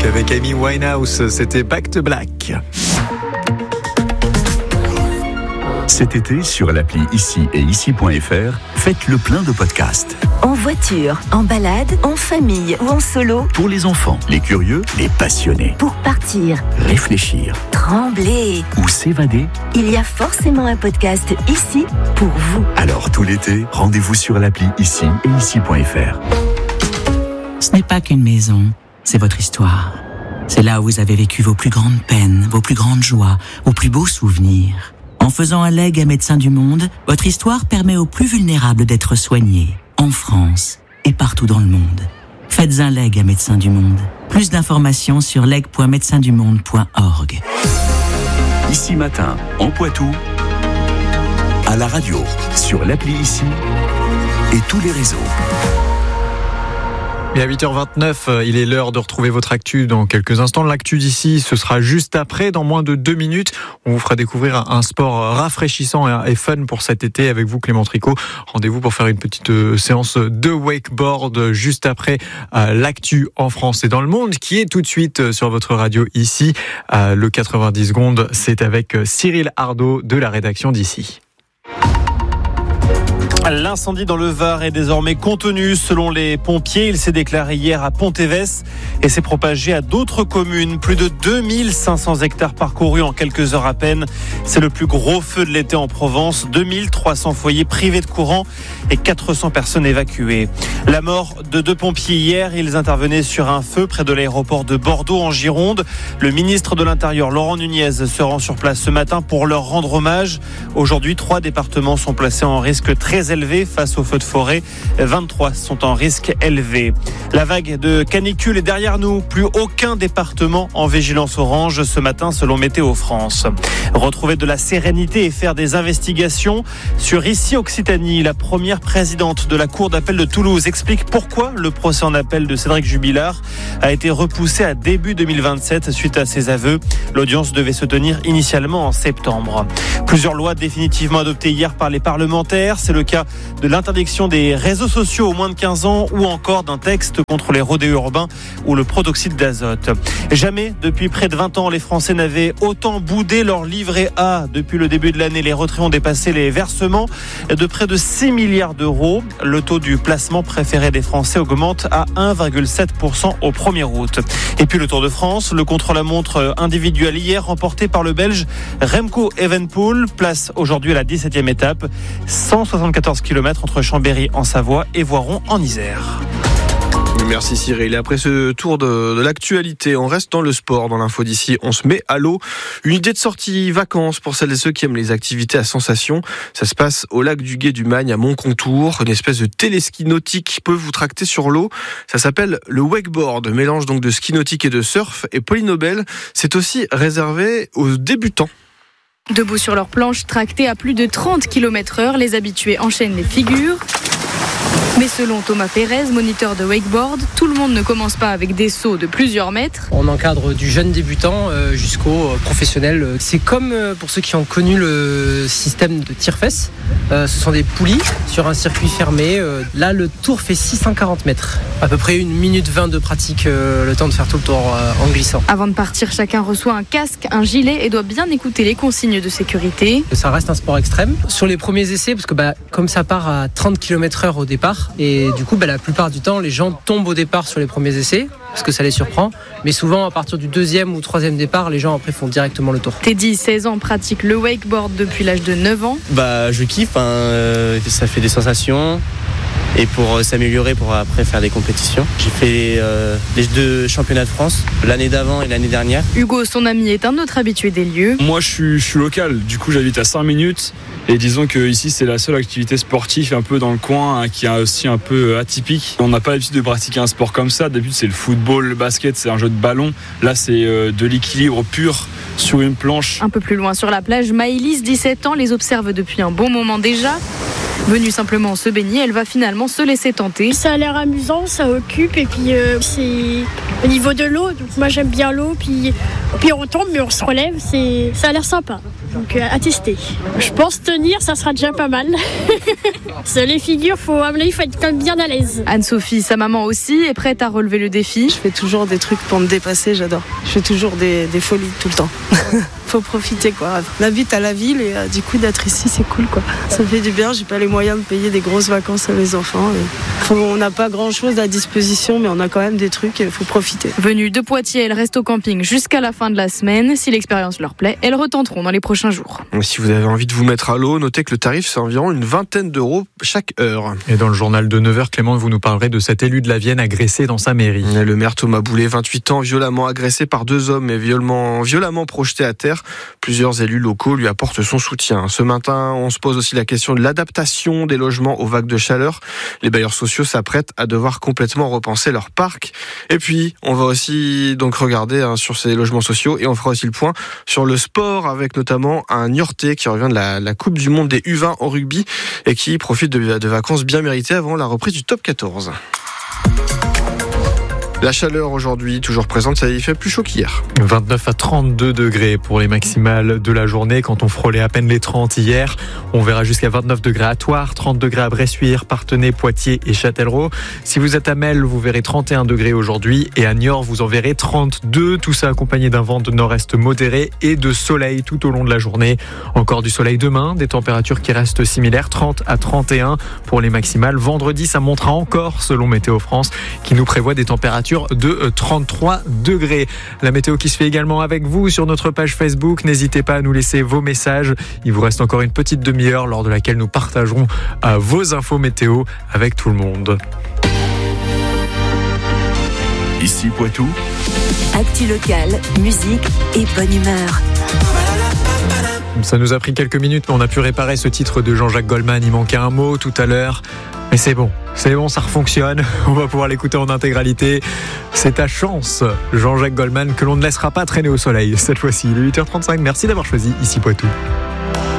avec Amy Winehouse, c'était Back to Black. Cet été, sur l'appli Ici et Ici.fr, faites le plein de podcasts. En voiture, en balade, en famille ou en solo. Pour les enfants, les curieux, les passionnés. Pour partir, Réfléchir trembler. ou s'évader. Il y a forcément un podcast ici pour vous. Alors tout l'été, rendez-vous sur l'appli Ici et Ici.fr. Ce n'est pas qu'une maison, c'est votre histoire. C'est là où vous avez vécu vos plus grandes peines, vos plus grandes joies, vos plus beaux souvenirs. En faisant un legs à Médecins du Monde, votre histoire permet aux plus vulnérables d'être soignés, en France et partout dans le monde. Faites un leg à Médecins du Monde. Plus d'informations sur leg.médecindumonde.org. Ici Matin, en Poitou, à la radio, sur l'appli Ici et tous les réseaux. Et à 8h29, il est l'heure de retrouver votre actu dans quelques instants. L'actu d'ici, ce sera juste après, dans moins de 2 minutes. On vous fera découvrir un sport rafraîchissant et fun pour cet été avec vous, Clément Tricot. Rendez-vous pour faire une petite séance de wakeboard juste après l'actu en France et dans le monde, qui est tout de suite sur votre radio ici. Le 90 secondes, c'est avec Cyril Ardo de la rédaction d'ici. L'incendie dans le Var est désormais contenu selon les pompiers. Il s'est déclaré hier à Pontévès et s'est propagé à d'autres communes. Plus de 2500 hectares parcourus en quelques heures à peine. C'est le plus gros feu de l'été en Provence. 2300 foyers privés de courant et 400 personnes évacuées. La mort de 2 pompiers hier. Ils intervenaient sur un feu près de l'aéroport de Bordeaux en Gironde. Le ministre de l'Intérieur, Laurent Nunez, se rend sur place ce matin pour leur rendre hommage. Aujourd'hui, 3 départements sont placés en risque très élevé face aux feux de forêt. 23 sont en risque élevé. La vague de canicule est derrière nous. Plus aucun département en vigilance orange ce matin selon Météo France. Retrouver de la sérénité et faire des investigations. Sur Ici Occitanie, la première présidente de la Cour d'appel de Toulouse explique pourquoi le procès en appel de Cédric Jubilard a été repoussé à début 2027 suite à ses aveux. L'audience devait se tenir initialement en septembre. Plusieurs lois définitivement adoptées hier par les parlementaires. C'est le cas de l'interdiction des réseaux sociaux aux moins de 15 ans ou encore d'un texte contre les rodéos urbains ou le protoxyde d'azote. Jamais depuis près de 20 ans, les Français n'avaient autant boudé leur livret A. Depuis le début de l'année, les retraits ont dépassé les versements de près de 6 milliards d'euros. Le taux du placement préféré des Français augmente à 1,7% au 1er août. Et puis le Tour de France, le contre-la-montre individuel hier remporté par le Belge Remco Evenepoel, place aujourd'hui à la 17e étape. 174 km entre Chambéry en Savoie et Voiron en Isère. Merci Cyril. Et après ce tour de l'actualité, on reste dans le sport, dans l'info d'ici. On se met à l'eau. Une idée de sortie vacances pour celles et ceux qui aiment les activités à sensation. Ça se passe au lac du Gué-du-Magne à Montcontour. Une espèce de téléski nautique qui peut vous tracter sur l'eau. Ça s'appelle le wakeboard. Mélange donc de ski nautique et de surf. Et Pauline Nobel, c'est aussi réservé aux débutants. Debout sur leur planche, tractée à plus de 30 km/h, les habitués enchaînent les figures. Mais selon Thomas Pérez, moniteur de wakeboard, tout le monde ne commence pas avec des sauts de plusieurs mètres. On encadre du jeune débutant jusqu'au professionnel. C'est comme pour ceux qui ont connu le système de tire-fesses. Ce sont des poulies sur un circuit fermé. Là, le tour fait 640 mètres. À peu près 1 minute 20 de pratique, le temps de faire tout le tour en glissant. Avant de partir, chacun reçoit un casque, un gilet et doit bien écouter les consignes de sécurité. Ça reste un sport extrême. Sur les premiers essais, parce que comme ça part à 30 km/h au départ, et du coup la plupart du temps les gens tombent au départ sur les premiers essais parce que ça les surprend, mais souvent à partir du 2e ou 3e départ, les gens après font directement le tour. Teddy, 16 ans, pratique le wakeboard depuis l'âge de 9 ans. Je kiffe, ça fait des sensations. Et pour s'améliorer, pour après faire des compétitions. J'ai fait les 2 championnats de France, l'année d'avant et l'année dernière. Hugo, son ami, est un autre habitué des lieux. Moi, je suis local, du coup j'habite à 5 minutes. Et disons que ici c'est la seule activité sportive un peu dans le coin qui est aussi un peu atypique. On n'a pas l'habitude de pratiquer un sport comme ça. D'habitude c'est le football, le basket, c'est un jeu de ballon. Là c'est de l'équilibre pur sur une planche. Un peu plus loin sur la plage, Maëlys, 17 ans, les observe depuis un bon moment déjà. Venue simplement se baigner, elle va finalement se laisser tenter. Ça a l'air amusant, ça occupe et puis c'est au niveau de l'eau. Donc moi j'aime bien l'eau, puis on tombe mais on se relève, ça a l'air sympa. Donc à tester. Je pense tenir, ça sera déjà pas mal. Les figures, il faut être quand même bien à l'aise. Anne-Sophie, sa maman aussi, est prête à relever le défi. Je fais toujours des trucs pour me dépasser, j'adore. Je fais toujours des folies tout le temps. Faut profiter quoi. On habite à la ville et du coup d'être ici c'est cool quoi. Ça fait du bien, j'ai pas les moyens de payer des grosses vacances à mes enfants. On n'a pas grand chose à disposition mais on a quand même des trucs et il faut profiter. Venues de Poitiers, elles restent au camping jusqu'à la fin de la semaine. Si l'expérience leur plaît, elles retenteront dans les prochains jours. Si vous avez envie de vous mettre à l'eau, notez que le tarif c'est environ une vingtaine d'euros chaque heure. Et dans le journal de 9h, Clément, vous nous parlerez de cet élu de la Vienne agressé dans sa mairie. Le maire Thomas Boulet, 28 ans, violemment agressé par 2 hommes et violemment projeté à terre. Plusieurs élus locaux lui apportent son soutien. Ce matin, on se pose aussi la question de l'adaptation des logements aux vagues de chaleur. Les bailleurs sociaux s'apprêtent à devoir complètement repenser leur parc. Et puis, on va aussi donc regarder sur ces logements sociaux et on fera aussi le point sur le sport avec notamment un Niortais qui revient de la Coupe du Monde des U20 en rugby et qui profite de vacances bien méritées avant la reprise du top 14. La chaleur aujourd'hui, toujours présente, ça y fait plus chaud qu'hier. 29 à 32 degrés pour les maximales de la journée. Quand on frôlait à peine les 30 hier, on verra jusqu'à 29 degrés à Thouars, 30 degrés à Bressuire, Parthenay, Poitiers et Châtellerault. Si vous êtes à Mel, vous verrez 31 degrés aujourd'hui et à Niort, vous en verrez 32. Tout ça accompagné d'un vent de nord-est modéré et de soleil tout au long de la journée. Encore du soleil demain, des températures qui restent similaires, 30 à 31 pour les maximales. Vendredi, ça montera encore selon Météo France qui nous prévoit des températures de 33 degrés. La météo qui se fait également avec vous sur notre page Facebook. N'hésitez pas à nous laisser vos messages. Il vous reste encore une petite demi-heure lors de laquelle nous partagerons vos infos météo avec tout le monde. Ici Poitou. Actu locale, musique et bonne humeur. Ça nous a pris quelques minutes, mais on a pu réparer ce titre de Jean-Jacques Goldman. Il manquait un mot tout à l'heure. Mais c'est bon, ça refonctionne. On va pouvoir l'écouter en intégralité. C'est ta chance, Jean-Jacques Goldman, que l'on ne laissera pas traîner au soleil cette fois-ci. Il est 8h35, merci d'avoir choisi Ici Poitou.